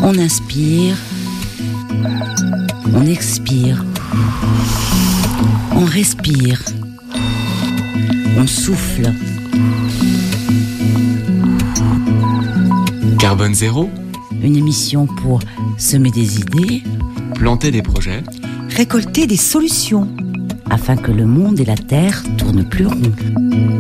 On inspire, on expire, on respire, on souffle. Carbone zéro, Une émission pour semer des idées, planter des projets, récolter des solutions, afin que le monde et la terre tournent plus rond.